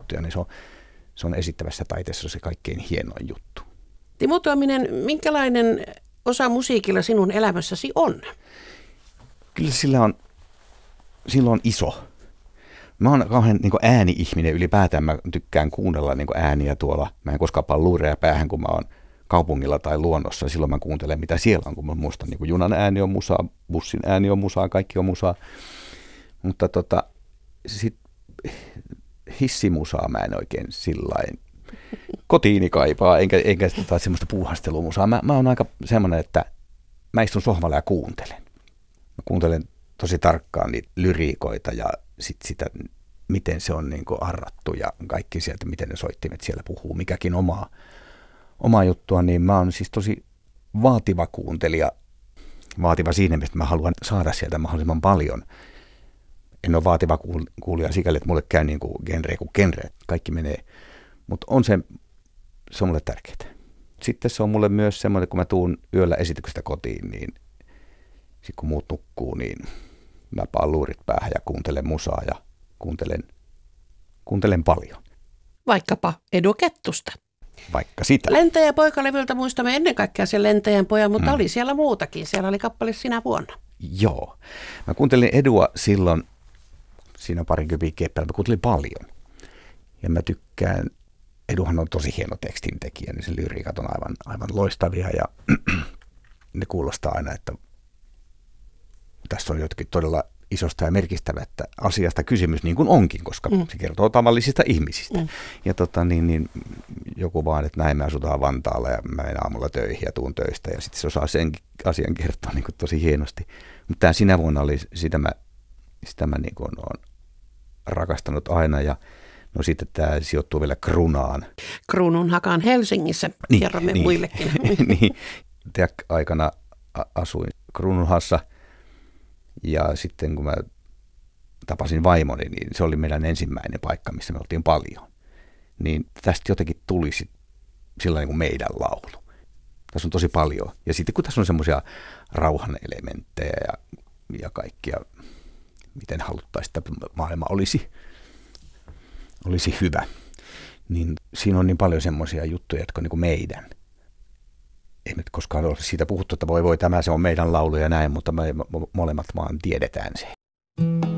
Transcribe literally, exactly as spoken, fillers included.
juttuja, niin se on, se on esittävässä taiteessa se kaikkein hienoin juttu. Timo Tuominen, minkälainen osa musiikilla sinun elämässäsi on? Kyllä sillä on, sillä on iso. Mä oon kauhean niin kuin ääni-ihminen ylipäätään. Mä tykkään kuunnella niin kuin ääniä tuolla. Mä en koskaan pane luureja päähän, kun mä oon kaupungilla tai luonnossa. Silloin mä kuuntelen, mitä siellä on, kun mä muistan, niin kuin junan ääni on musaa, bussin ääni on musaa, kaikki on musaa. Mutta tota, sit hissimusaa mä en oikein sillain kotiini kaipaa, enkä, enkä taas semmoista puuhastelumusaa. Mä, mä oon aika semmoinen, että mä istun sohvalla ja kuuntelen. Mä kuuntelen tosi tarkkaan niitä lyriikoita ja sit sitä, miten se on niin kuin arrattu ja kaikki sieltä, miten ne soittimet siellä puhuu, mikäkin omaa, omaa juttua, niin mä oon siis tosi vaativa kuuntelija. Vaativa siinä, että mä haluan saada sieltä mahdollisimman paljon. En ole vaativa kuulija sikäli, että mulle käy niin kuin genre kuin genre, kaikki menee. Mutta on se, se on mulle tärkeää. Sitten se on mulle myös semmoinen, kun mä tuun yöllä esityksestä kotiin, niin sitten kun muut nukkuu, niin mä paan luurit päähän ja kuuntelen musaa ja kuuntelen, kuuntelen paljon. Vaikkapa Edu Kettusta. Vaikka sitä. Lentäjän poikalevyltä muistamme ennen kaikkea sen Lentäjän pojan, mutta mm. oli siellä muutakin. Siellä oli kappale sinä vuonna. Joo. Mä kuuntelin Edua silloin, siinä parinkymmenen keppäillä, mä kuuntelin paljon. Ja mä tykkään, Eduhan on tosi hieno tekstintekijä, niin se lyriikat on aivan, aivan loistavia ja ne kuulostaa aina, että tässä on jotenkin todella isosta ja merkittävästä asiasta kysymys, niin kuin onkin, koska mm. se kertoo tavallisista ihmisistä. Mm. Ja tota, niin, niin, joku vaan, että näin me asutaan Vantaalla ja mä menen aamulla töihin ja tuun töistä ja sitten se osaa sen asian kertoa niin kuin tosi hienosti. Mutta tämä sinä vuonna oli, sitä mä, sitä mä niin kuin olen rakastanut aina ja no sitten tämä sijoittuu vielä Krunaan. Kruunun hakaan Helsingissä, niin, kerromme niin, muillekin. niin, Teak-aikana asuin Kruununhassa. Ja sitten kun mä tapasin vaimoni, niin se oli meidän ensimmäinen paikka, missä me oltiin paljon. Niin tästä jotenkin tuli sillä niin kuin meidän laulu. Tässä on tosi paljon. Ja sitten kun tässä on semmoisia rauhan elementtejä ja, ja kaikkia, miten haluttaisiin, että maailma olisi, olisi hyvä, niin siinä on niin paljon semmoisia juttuja, jotka on niin kuin meidän. Ei nyt koskaan ole siitä puhuttu, että voi voi tämä se on meidän laulu ja näin, mutta me molemmat vaan tiedetään se.